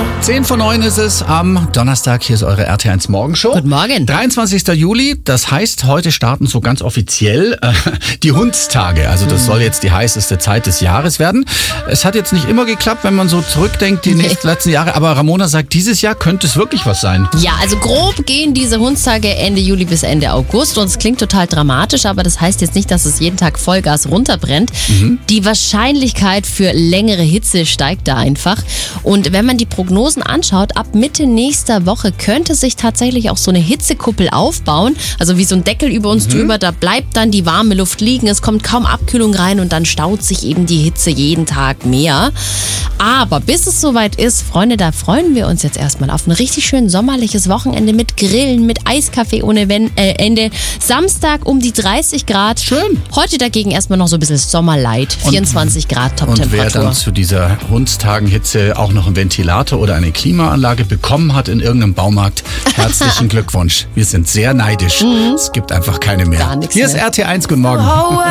10:09 ist es am Donnerstag. Hier ist eure RT1 Morgenshow. Guten Morgen. 23. Juli, das heißt, heute starten so ganz offiziell die Hundstage. Also das soll jetzt die heißeste Zeit des Jahres werden. Es hat jetzt nicht immer geklappt, wenn man so zurückdenkt, die letzten Jahre. Aber Ramona sagt, dieses Jahr könnte es wirklich was sein. Ja, also grob gehen diese Hundstage Ende Juli bis Ende August. Und es klingt total dramatisch, aber das heißt jetzt nicht, dass es jeden Tag Vollgas runterbrennt. Die Wahrscheinlichkeit für längere Hitze steigt da einfach. Und wenn man die Prognosen anschaut, ab Mitte nächster Woche könnte sich tatsächlich auch so eine Hitzekuppel aufbauen. Also wie so ein Deckel über uns drüber, da bleibt dann die warme Luft liegen, es kommt kaum Abkühlung rein und dann staut sich eben die Hitze jeden Tag mehr. Aber bis es soweit ist, Freunde, da freuen wir uns jetzt erstmal auf ein richtig schön sommerliches Wochenende mit Grillen, mit Eiskaffee ohne Ende. Samstag um die 30 Grad. Schön. Heute dagegen erstmal noch so ein bisschen Sommerlight. 24 Grad Top-Temperatur. Und wer dann zu dieser Hundstagenhitze auch noch einen Ventilator oder eine Klimaanlage bekommen hat in irgendeinem Baumarkt, herzlichen Glückwunsch. Wir sind sehr neidisch. Es gibt einfach keine mehr. Gar nichts Hier ist mehr. RT1, guten Morgen.